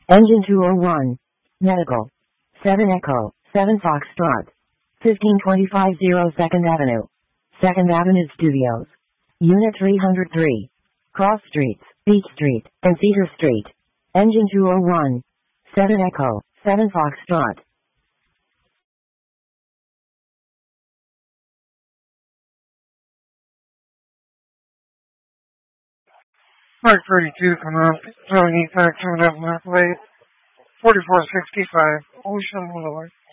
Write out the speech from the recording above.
Engine 201. Medical. 7 Echo, 7 Foxtrot. 1525 2nd Avenue. 2nd Avenue Studios. Unit 303. Cross Streets, Beach Street, and Cedar Street. Engine 201. 7 Echo, 7 Foxtrot. Mark 32, come on, Tony, back to that left lane, 4465, Ocean Boulevard.